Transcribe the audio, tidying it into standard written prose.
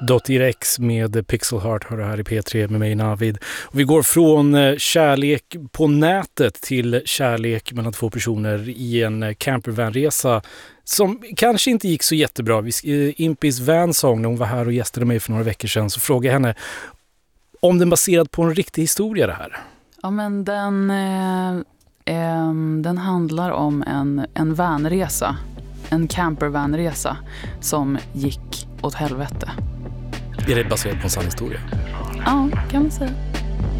Dottir X med Pixel Heart har det här i P3 med mig Navid. Och vi går från kärlek på nätet till kärlek mellan två personer i en campervanresa som kanske inte gick så jättebra. Impis Vansong, när hon var här och gästade mig för några veckor sedan, så frågade jag henne om den baserad på en riktig historia det här. Ja, men den handlar om en vanresa. En campervanresa som gick åt helvete. Är det baserat på en sann historia? Ja, kan man säga.